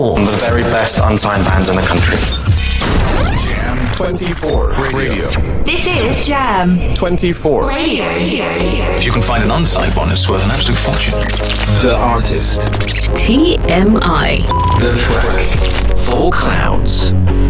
From the very best unsigned bands in the country. Jam 24 Radio. This is Jam 24 Radio. If you can find an unsigned one, it's worth an absolute fortune. The artist. TMI. The track. Full Clouds.